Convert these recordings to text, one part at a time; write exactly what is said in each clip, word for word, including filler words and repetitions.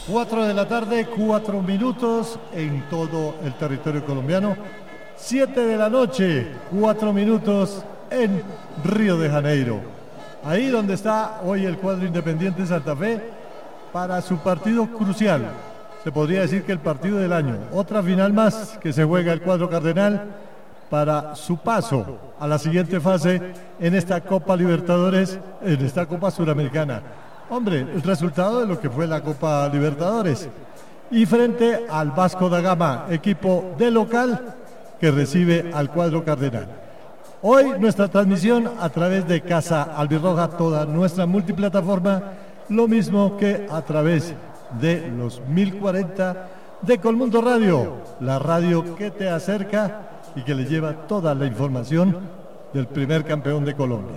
cuatro de la tarde, cuatro minutos en todo el territorio colombiano. siete de la noche, cuatro minutos en Río de Janeiro. Ahí donde está hoy el cuadro Independiente Santa Fe para su partido crucial. Se podría decir que el partido del año. Otra final más que se juega el cuadro cardenal para su paso a la siguiente fase en esta Copa Libertadores, en esta Copa Suramericana. Hombre, el resultado de lo que fue la Copa Libertadores. Y frente al Vasco da Gama, equipo de local que recibe al cuadro cardenal. Hoy nuestra transmisión a través de Casa Albirroja, toda nuestra multiplataforma, lo mismo que a través de los mil cuarenta de Colmundo Radio, la radio que te acerca y que le lleva toda la información del primer campeón de Colombia.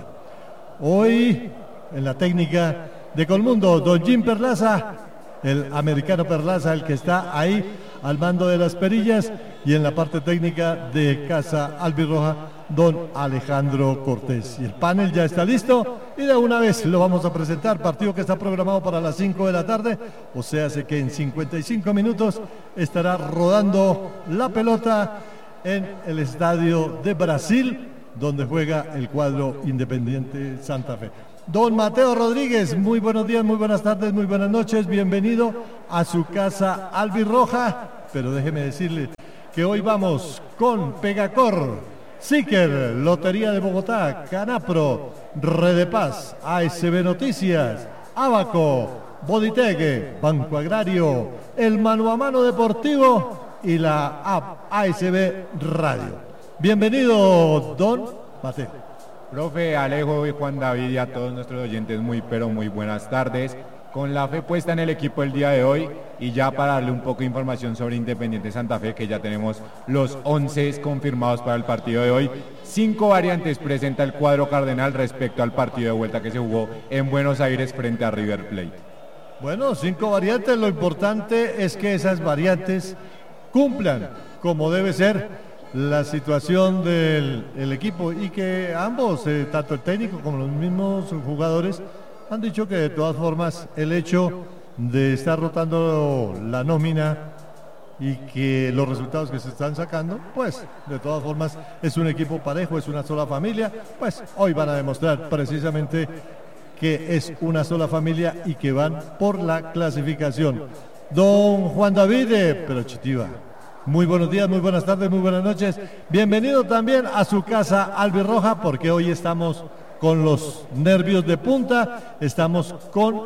Hoy en la técnica de Colmundo, don Jim Perlaza, el americano Perlaza, el que está ahí al mando de las perillas, y en la parte técnica de Casa Albirroja, don Alejandro Cortés. Y el panel ya está listo y de una vez lo vamos a presentar. Partido que está programado para las cinco de la tarde, o sea, hace que en cincuenta y cinco minutos estará rodando la pelota en el estadio de Brasil, donde juega el cuadro Independiente Santa Fe. Don Mateo Rodríguez, muy buenos días, muy buenas tardes, muy buenas noches, bienvenido a su Casa Albirroja, pero déjeme decirle que hoy vamos con Pegacor, Siker, Lotería de Bogotá, Canapro, Redepaz, A S B Noticias, Abaco, Boditec, Banco Agrario, el Mano a Mano Deportivo y la app A S B Radio. Bienvenido, don Mateo. Profe Alejo y Juan David y a todos nuestros oyentes, muy pero muy buenas tardes. Con la fe puesta en el equipo el día de hoy y ya para darle un poco de información sobre Independiente Santa Fe, que ya tenemos los once confirmados para el partido de hoy. Cinco variantes presenta el cuadro cardenal respecto al partido de vuelta que se jugó en Buenos Aires frente a River Plate. Bueno, cinco variantes, lo importante es que esas variantes cumplan como debe ser la situación del el equipo y que ambos, eh, tanto el técnico como los mismos jugadores, han dicho que de todas formas el hecho de estar rotando la nómina y que los resultados que se están sacando, pues de todas formas es un equipo parejo, es una sola familia, pues hoy van a demostrar precisamente que es una sola familia y que van por la clasificación. Don Juan David, eh, pero Chitiva, muy buenos días, muy buenas tardes, muy buenas noches. Bienvenido también a su Casa Albirroja, porque hoy estamos con los nervios de punta, estamos con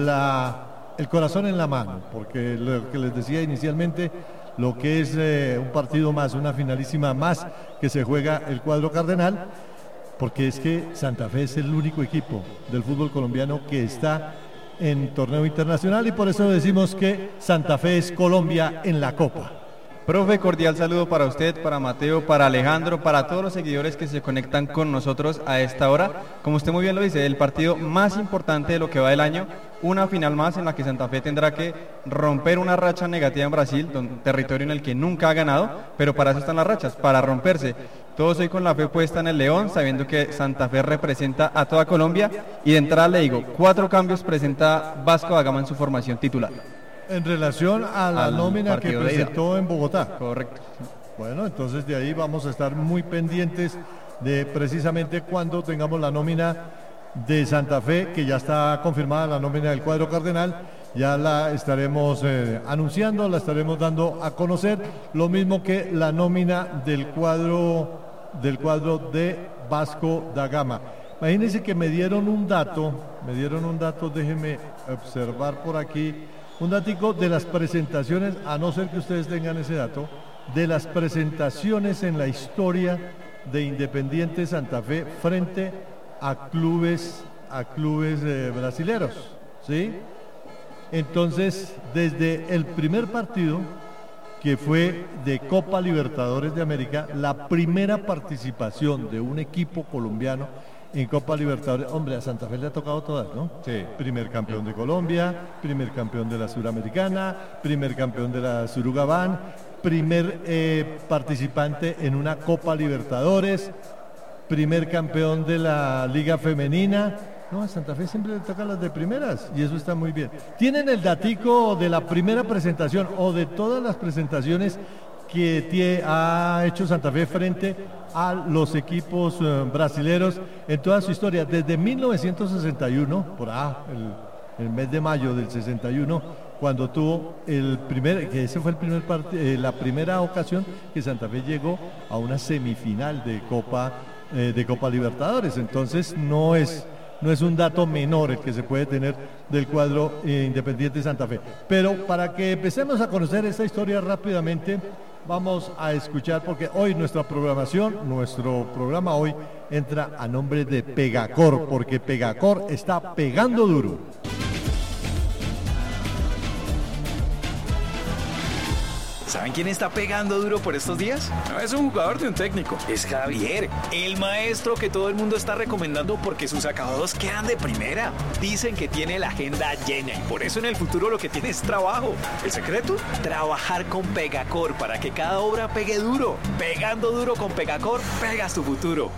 la, el corazón en la mano, porque lo que les decía inicialmente, lo que es eh, un partido más, una finalísima más que se juega el cuadro cardenal, porque es que Santa Fe es el único equipo del fútbol colombiano que está en torneo internacional y por eso decimos que Santa Fe es Colombia en la Copa. Profe, cordial saludo para usted, para Mateo, para Alejandro, para todos los seguidores que se conectan con nosotros a esta hora. Como usted muy bien lo dice, el partido más importante de lo que va del año, una final más en la que Santa Fe tendrá que romper una racha negativa en Brasil, un territorio en el que nunca ha ganado, pero para eso están las rachas, para romperse. Todos hoy con la fe puesta en el León, sabiendo que Santa Fe representa a toda Colombia, y de entrada le digo, cuatro cambios presenta Vasco da Gama en su formación titular. En relación a la Al nómina que presentó en Bogotá. Correcto. Bueno, entonces de ahí vamos a estar muy pendientes de precisamente cuando tengamos la nómina de Santa Fe, que ya está confirmada la nómina del cuadro cardenal, ya la estaremos eh, anunciando, la estaremos dando a conocer, lo mismo que la nómina del cuadro, del cuadro de Vasco da Gama. Imagínense que me dieron un dato, me dieron un dato, déjenme observar por aquí, un datico de las presentaciones, a no ser que ustedes tengan ese dato, de las presentaciones en la historia de Independiente Santa Fe frente a clubes, a clubes eh, brasileros, ¿sí? Entonces, desde el primer partido, que fue de Copa Libertadores de América, la primera participación de un equipo colombiano en Copa Libertadores, hombre, a Santa Fe le ha tocado todas, ¿no? Sí. Primer campeón de Colombia, primer campeón de la Suramericana, primer campeón de la Surugabán, primer eh, participante en una Copa Libertadores, primer campeón de la Liga Femenina, No, a Santa Fe siempre le toca las de primeras y eso está muy bien. ¿Tienen el datico de la primera presentación o de todas las presentaciones que tie, ha hecho Santa Fe frente a los equipos uh, brasileros en toda su historia? Desde mil novecientos sesenta y uno, por ah, el, el mes de mayo del sesenta y uno, cuando tuvo el primer, que ese fue el primer part, eh, la primera ocasión que Santa Fe llegó a una semifinal de Copa eh, de Copa Libertadores. Entonces no es no es un dato menor el que se puede tener del cuadro eh, Independiente Santa Fe. Pero para que empecemos a conocer esta historia rápidamente, vamos a escuchar, porque hoy nuestra programación, nuestro programa hoy entra a nombre de Pegacor, porque Pegacor está pegando duro. ¿Saben quién está pegando duro por estos días? No es un jugador de un técnico, es Javier, el maestro que todo el mundo está recomendando porque sus acabados quedan de primera. Dicen que tiene la agenda llena y por eso en el futuro lo que tiene es trabajo. ¿El secreto? Trabajar con Pegacor para que cada obra pegue duro. Pegando duro con Pegacor, pegas tu futuro.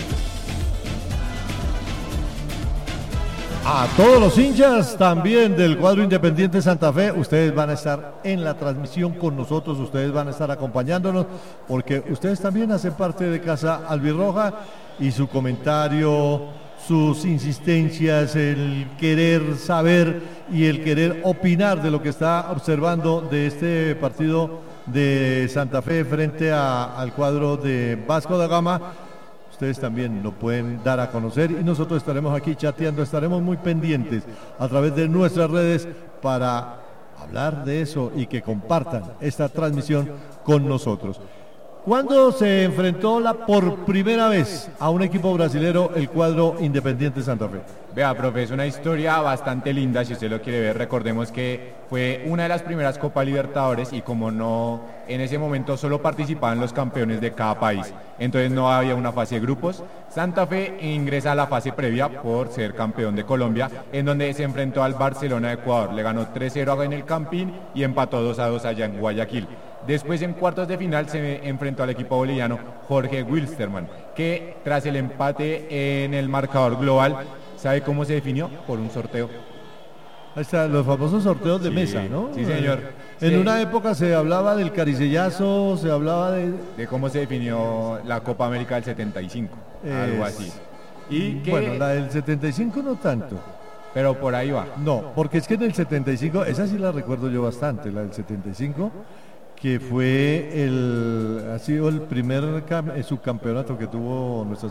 A todos los hinchas también del cuadro Independiente Santa Fe, ustedes van a estar en la transmisión con nosotros, ustedes van a estar acompañándonos, porque ustedes también hacen parte de Casa Albirroja y su comentario, sus insistencias, el querer saber y el querer opinar de lo que está observando de este partido de Santa Fe frente a, al cuadro de Vasco da Gama. Ustedes también lo pueden dar a conocer y nosotros estaremos aquí chateando, estaremos muy pendientes a través de nuestras redes para hablar de eso y que compartan esta transmisión con nosotros. ¿Cuándo se enfrentó la por primera vez a un equipo brasilero el cuadro Independiente Santa Fe? Vea, profe, es una historia bastante linda, si usted lo quiere ver. Recordemos que fue una de las primeras Copa Libertadores y como no, en ese momento solo participaban los campeones de cada país, entonces no había una fase de grupos. Santa Fe ingresa a la fase previa por ser campeón de Colombia, en donde se enfrentó al Barcelona de Ecuador, le ganó tres cero en el Campín y empató dos a dos allá en Guayaquil. Después en cuartos de final se enfrentó al equipo boliviano Jorge Wilstermann, que tras el empate en el marcador global, ¿sabe cómo se definió? Por un sorteo. Ahí están los famosos sorteos de sí, mesa, ¿no? Sí, señor. En sí. una época se hablaba del caricellazo, se hablaba de... De cómo se definió la Copa América del setenta y cinco, es... algo así. Y que... Bueno, la del setenta y cinco no tanto. Pero por ahí va. No, porque es que en el setenta y cinco, esa sí la recuerdo yo bastante, la del setenta y cinco, que fue el, ha sido el primer cam- subcampeonato que tuvo nuestra